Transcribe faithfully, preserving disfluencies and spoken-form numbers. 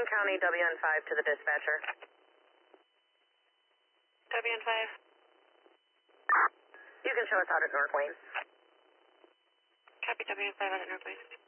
County W N five to the dispatcher. W N five. You can show us out at North Lane. Copy W N five out at North Lane.